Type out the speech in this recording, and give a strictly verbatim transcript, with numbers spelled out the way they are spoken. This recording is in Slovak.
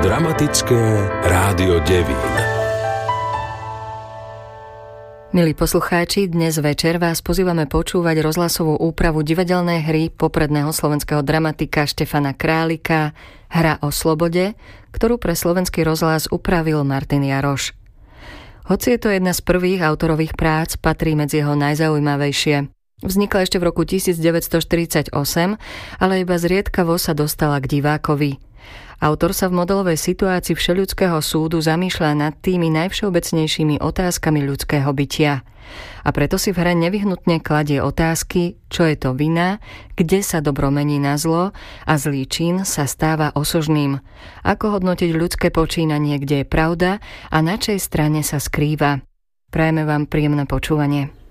Dramatické rádio Devín. Milí poslucháči, dnes večer vás pozývame počúvať rozhlasovú úpravu divadelnej hry popredného slovenského dramatika Štefana Králika Hra o slobode, ktorú pre slovenský rozhlas upravil Martin Jaroš. Hoci je to jedna z prvých autorových prác, patrí medzi jeho najzaujímavejšie. Vznikla ešte v roku devätnásťstoštyridsaťosem, ale iba zriedkavo sa dostala k divákovi. Autor sa v modelovej situácii všeľudského súdu zamýšľa nad tými najvšeobecnejšími otázkami ľudského bytia. A preto si v hre nevyhnutne kladie otázky, čo je to vina, kde sa dobro mení na zlo a zlý čin sa stáva osožným. Ako hodnotiť ľudské počínanie, kde je pravda a na čej strane sa skrýva. Prajeme vám príjemné počúvanie.